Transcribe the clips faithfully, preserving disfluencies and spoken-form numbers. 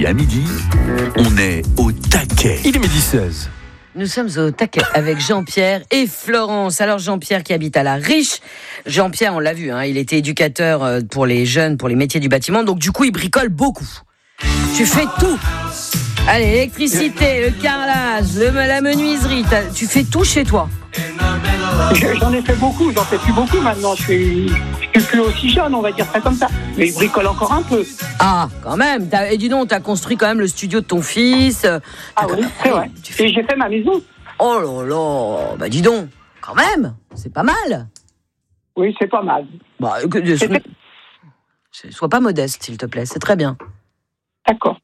à midi, on est au taquet. Il est midi seize. Nous sommes au taquet avec Jean-Pierre et Florence. Alors Jean-Pierre qui habite à La Riche. Jean-Pierre, on l'a vu, hein, il était éducateur pour les jeunes, pour les métiers du bâtiment. Donc du coup, il bricole beaucoup. Tu fais tout. Allez, l'électricité, le carrelage, le, la menuiserie, tu fais tout chez toi. J'en ai fait beaucoup, j'en fais plus beaucoup maintenant. Je suis, je suis plus aussi jeune, on va dire ça comme ça. Mais je bricole encore un peu. Ah, quand même. T'as, et dis donc, t'as construit quand même le studio de ton fils. Ah oui, c'est vrai. Fais... Et j'ai fait ma maison. Oh là là, bah dis donc, quand même, c'est pas mal. Oui, c'est pas mal. Bah, que, de, sois pas modeste, s'il te plaît, c'est très bien. D'accord.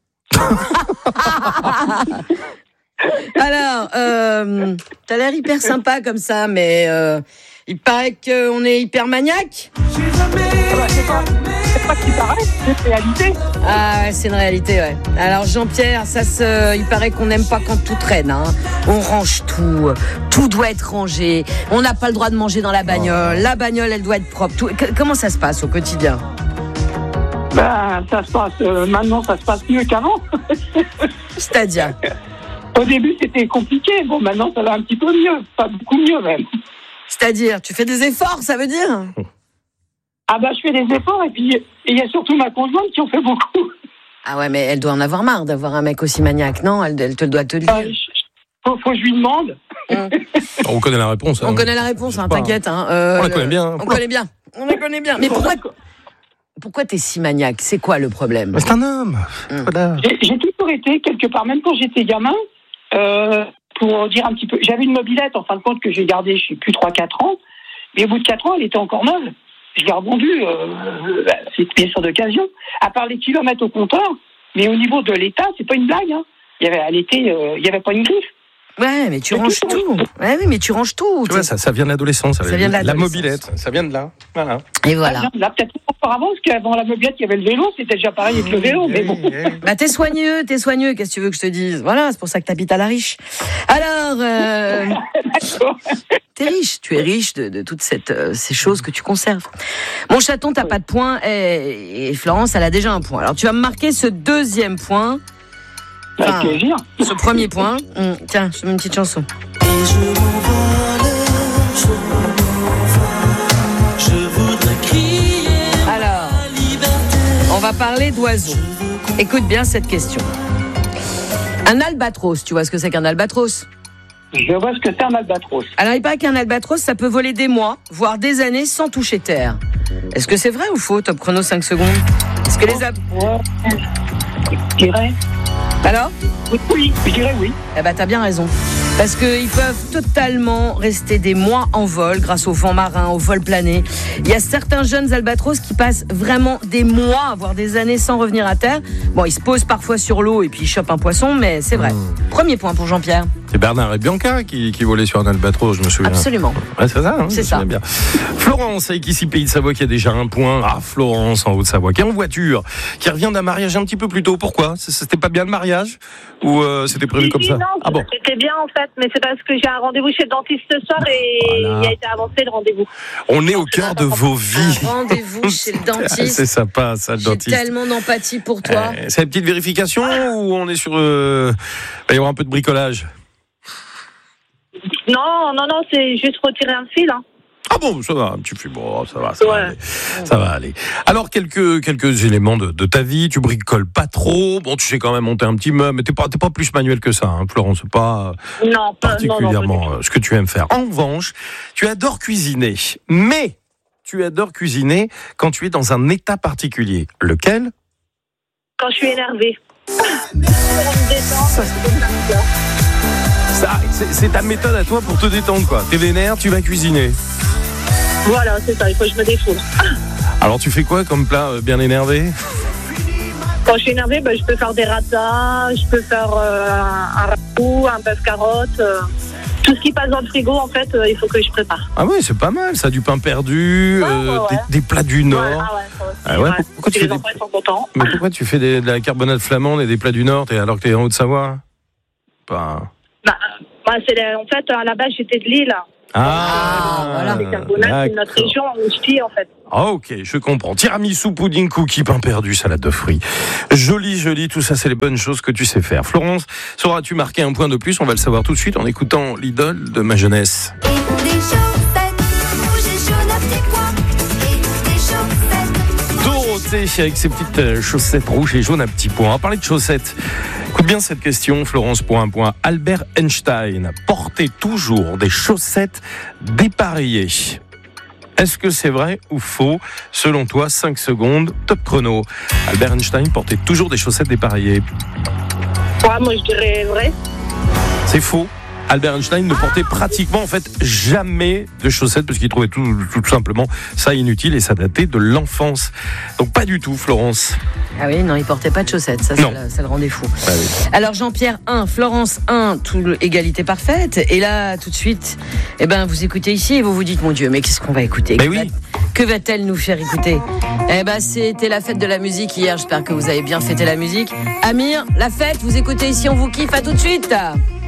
Alors, euh, t'as l'air hyper sympa comme ça, mais euh, il paraît qu'on est hyper maniaque. Ah bah, c'est pas, c'est pas ce qui paraît, c'est une réalité. Ah ouais, c'est une réalité, ouais. Alors Jean-Pierre, ça se, il paraît qu'on n'aime pas quand tout traîne, hein. On range tout, tout doit être rangé. On n'a pas le droit de manger dans la bagnole. La bagnole, elle doit être propre. Tout, comment ça se passe au quotidien? Ben, ça se passe, euh, maintenant, ça se passe mieux qu'avant. C'est-à-dire? Au début, c'était compliqué. Bon, maintenant, ça va un petit peu mieux. Pas beaucoup mieux, même. C'est-à-dire, tu fais des efforts, ça veut dire? Ah bah, je fais des efforts, et puis, il y a surtout ma conjointe qui en fait beaucoup. Ah ouais, mais elle doit en avoir marre d'avoir un mec aussi maniaque, non? Elle, elle te doit te le dire. Euh, faut, faut que je lui demande. Hum. On connaît la réponse. Hein. On connaît la réponse, hein, t'inquiète. Hein. Euh, on la connaît bien. Hein. On connaît bien. On la connaît bien. Mais pourquoi... Pourquoi t'es si maniaque? C'est quoi le problème? C'est un homme. Hum. Voilà. J'ai, j'ai toujours été, quelque part, même quand j'étais gamin, euh, pour dire un petit peu... J'avais une mobilette, en fin de compte, que j'ai gardée, je sais plus, trois quatre ans. Mais au bout de quatre ans, elle était encore neuve. Je l'ai revendue, euh, c'est une pièce d'occasion. À part les kilomètres au compteur, mais au niveau de l'état, c'est pas une blague. Hein. Il y avait, elle était, euh, il y avait pas une griffe. Ouais, mais tu ranges tout. Ouais, oui, mais tu ranges tout. Tu vois, ça, ça vient de l'adolescence. Ça vient de l'adolescence. La mobilette, ça vient de là. Voilà. Et voilà. Là, là peut-être encore avant, parce qu'avant la mobilette, il y avait le vélo, c'était déjà pareil avec le vélo, mais bon. Bah, t'es soigneux, t'es soigneux, qu'est-ce que tu veux que je te dise? Voilà, c'est pour ça que t'habites à La Riche. Alors, euh, t'es riche, tu es riche de, de toutes cette, euh, ces choses que tu conserves. Mon chaton, t'as pas de point, et, et Florence, elle a déjà un point. Alors, tu vas me marquer ce deuxième point. Enfin, avec plaisir. Ce premier point. Hum, tiens, je te mets une petite chanson. Et je m'envole, je m'envole, je voudrais crier. Alors, on va parler d'oiseaux. Écoute bien cette question. Un albatros, tu vois ce que c'est qu'un albatros? Je vois ce que c'est un albatros. Alors, il paraît qu'un albatros, ça peut voler des mois, voire des années sans toucher terre. Est-ce que c'est vrai ou faux? Top chrono, cinq secondes. Est-ce que les ab... Ouais. Je dirais. Alors? Oui, oui, je dirais oui. Eh ben, t'as bien raison. Parce qu'ils peuvent totalement rester des mois en vol grâce au vent marin, au vol plané. Il y a certains jeunes albatros qui passent vraiment des mois, voire des années sans revenir à terre. Bon, ils se posent parfois sur l'eau et puis ils chopent un poisson, mais c'est vrai. Mmh. Premier point pour Jean-Pierre. C'est Bernard et Bianca qui, qui volaient sur un albatros, je me souviens. Absolument. Ouais, c'est ça, hein, c'est ça. Bien. Florence, avec ici Pays de Savoie, qui a déjà un point. Ah, Florence, en Haute-Savoie, qui est en voiture, qui revient d'un mariage un petit peu plus tôt. Pourquoi? C'était pas bien le mariage? Ou euh, c'était prévu oui, comme ça? Non, ah bon. C'était bien en fait, mais c'est parce que j'ai un rendez-vous chez le dentiste ce soir et voilà. Il a été avancé le rendez-vous. On est au cœur de vos vies. Un rendez-vous chez le dentiste. C'est sympa, ça, le j'ai dentiste. J'ai tellement d'empathie pour toi. Euh, c'est la petite vérification ou on est sur... Euh... Il va y avoir un peu de bricolage? Non, non, non, c'est juste retirer un fil. Hein. Ah bon, ça va, tu fais bon, ça va, ça, ouais. va aller. ça va aller. Alors, quelques, quelques éléments de, de ta vie, tu bricoles pas trop, bon, tu sais quand même monter un petit meuble, mais t'es pas, t'es pas plus manuel que ça, hein, Florence, c'est pas non, particulièrement non, non, ce que tu aimes faire. En revanche, tu adores cuisiner, mais tu adores cuisiner quand tu es dans un état particulier. Lequel? Quand je suis énervée. Ça, c'est, c'est ta méthode à toi pour te détendre, quoi. T'es vénère, tu vas cuisiner. Voilà, c'est ça, il faut que je me défoule. Alors tu fais quoi comme plat euh, bien énervé? Quand je suis énervée, ben, je peux faire des ratas, je peux faire euh, un ragoût, un bœuf carotte. Euh, tout ce qui passe dans le frigo, en fait, euh, il faut que je prépare. Ah oui, c'est pas mal, ça, du pain perdu, ouais, euh, ouais, ouais. Des, des plats du Nord. Ouais, ah ouais, ça aussi, ah ouais, ouais. Pourquoi tu les fais des... enfants ils sont contents. Mais pourquoi tu fais des, de la carbonade flamande et des plats du Nord alors que t'es en Haute-Savoie? Pas... Bah, bah, c'est les... En fait, à la base, j'étais de Lille. Ah, voilà. C'est Carbonate, c'est notre région en ch'ti, en fait. Ah, ok, je comprends. Tiramisu, pudding, cookie, pain perdu, salade de fruits. Joli, joli, tout ça, c'est les bonnes choses que tu sais faire. Florence, sauras-tu marquer un point de plus? On va le savoir tout de suite en écoutant l'idole de ma jeunesse. Des chaussettes rouges et jaunes à petits pois. Et des chaussettes. Dorothée, avec ses petites chaussettes rouges et jaunes à petits points. On va parler de chaussettes. Écoute bien cette question, Florence, pour un point. Albert Einstein portait toujours des chaussettes dépareillées. Est-ce que c'est vrai ou faux? Selon toi, cinq secondes, top chrono. Albert Einstein portait toujours des chaussettes dépareillées. Ouais, moi, je dirais vrai. C'est faux. Albert Einstein ne portait pratiquement en fait jamais de chaussettes parce qu'il trouvait tout, tout simplement ça inutile et ça datait de l'enfance. Donc pas du tout, Florence. Ah oui, non, il portait pas de chaussettes, ça, ça, le, ça le rendait fou. Ah oui. Alors Jean-Pierre un, Florence un, tout égalité parfaite. Et là, tout de suite, eh ben, vous écoutez ici et vous vous dites, mon Dieu, mais qu'est-ce qu'on va écouter? Mais que, oui. va, que va-t-elle nous faire écouter? Eh ben, c'était la fête de la musique hier. J'espère que vous avez bien fêté la musique. Amir, la fête, vous écoutez ici, on vous kiffe. À tout de suite.